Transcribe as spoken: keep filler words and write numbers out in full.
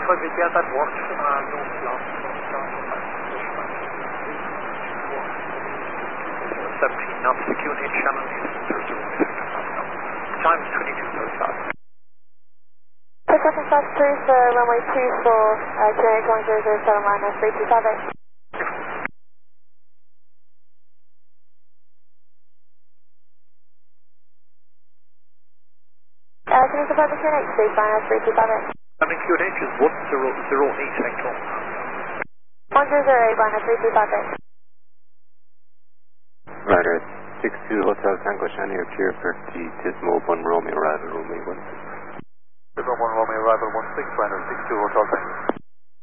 yeah, that works. Uh, no loss. seventeen knots, the Q and H channel is zero zero effect. Time is twenty-two thirty-five. Second fast cruise for runway two four, uh, Q and H one zero zero seven minus three two five eight. Uh, can you confirm the Q and H please, minus three two five eight? I mean, Q and H is one zero zero eight hectare. one zero zero eight minus three two five eight. Ryder, six two Hotel Tango Shania, clear for T, Tismo one Romeo, arrival, Romeo one six. Tismo one Romeo, arrival one six, Ryder, six two Hotel Tango.